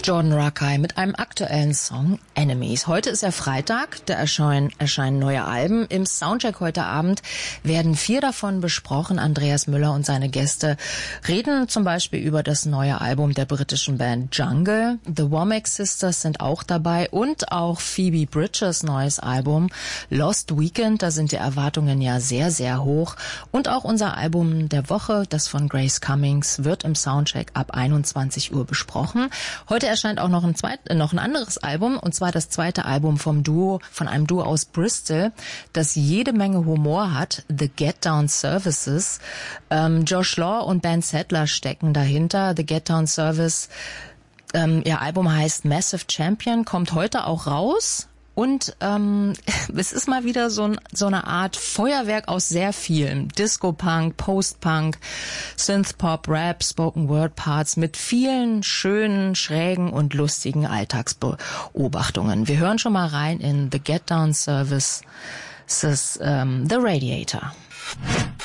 Jordan Rakei mit einem aktuellen Song Enemies. Heute ist ja Freitag, da erscheinen neue Alben. Im Soundcheck heute Abend werden 4 davon besprochen. Andreas Müller und seine Gäste reden zum Beispiel über das neue Album der britischen Band Jungle. The Womack Sisters sind auch dabei und auch Phoebe Bridgers neues Album Lost Weekend. Da sind die Erwartungen ja sehr, sehr hoch. Und auch unser Album der Woche, das von Grace Cummings, wird im Soundcheck ab 21 Uhr besprochen. Heute erscheint auch noch ein anderes Album, und zwar das zweite Album von einem Duo aus Bristol, das jede Menge Humor hat, The Get Down Services. Josh Law und Ben Sadler stecken dahinter. The Get Down Service, ihr Album heißt Massive Champion, kommt heute auch raus. Und es ist mal wieder so eine Art Feuerwerk aus sehr vielem. Disco-Punk, Post-Punk, Synth-Pop, Rap, Spoken-Word-Parts mit vielen schönen, schrägen und lustigen Alltagsbeobachtungen. Wir hören schon mal rein in The Get Down Service, The Radiator.